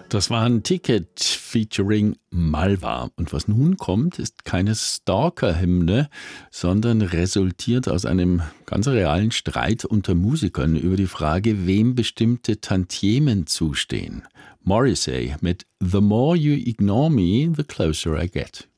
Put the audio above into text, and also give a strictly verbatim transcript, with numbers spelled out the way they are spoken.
Das war ein Ticket featuring Malwa. Und was nun kommt, ist keine Stalker-Hymne, sondern resultiert aus einem ganz realen Streit unter Musikern über die Frage, wem bestimmte Tantiemen zustehen. Morrissey mit The More You Ignore Me, The Closer I Get.